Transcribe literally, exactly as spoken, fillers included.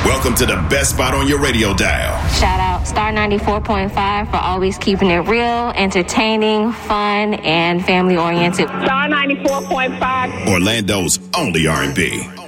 Welcome to the best spot on your radio dial. Shout out Star ninety-four point five for always keeping it real, entertaining, fun, and family-oriented. Star ninety-four point five. Orlando's only R and B.